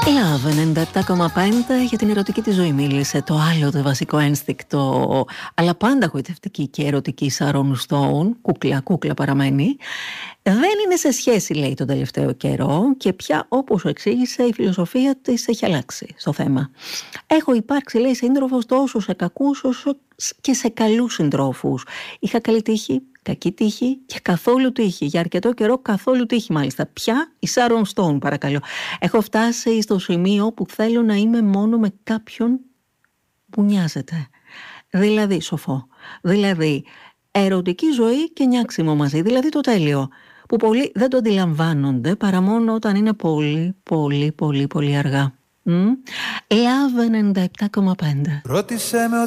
Love 97,5 για την ερωτική τη ζωή μίλησε. Το άλλο το βασικό ένστικτο, αλλά πάντα γοητευτική και ερωτική Sharon Stone, κούκλα παραμένει. Δεν είναι σε σχέση, λέει, τον τελευταίο καιρό και πια, όπως εξήγησε, η φιλοσοφία της έχει αλλάξει στο θέμα. Έχω υπάρξει, λέει, σύντροφος τόσο σε κακούς όσο και σε καλούς συντρόφους. Είχα καλή τύχη, κακή τύχη και καθόλου τύχη. Για αρκετό καιρό καθόλου τύχη μάλιστα. Πια η Sharon Stone, παρακαλώ. Έχω φτάσει στο σημείο που θέλω να είμαι μόνο με κάποιον που νοιάζεται. Δηλαδή σοφό. Δηλαδή ερωτική ζωή και νιάξιμο μαζί. Δηλαδή το τέλειο. Που πολλοί δεν το αντιλαμβάνονται παρά μόνο όταν είναι πολύ αργά. Love 97,5. Ρώτησε με